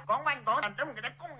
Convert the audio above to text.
講文講人都唔記得公